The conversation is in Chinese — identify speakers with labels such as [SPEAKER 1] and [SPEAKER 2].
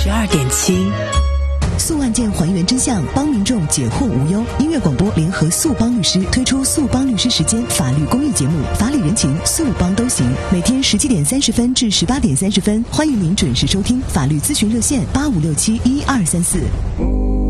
[SPEAKER 1] 12.7。
[SPEAKER 2] 诉案件还原真相，帮民众解惑无忧。音乐广播联合诉帮律师推出诉帮律师时间法律公益节目，法理人情，诉帮都行。每天17点30分至18点30分，欢迎您准时收听。法律咨询热线85671234。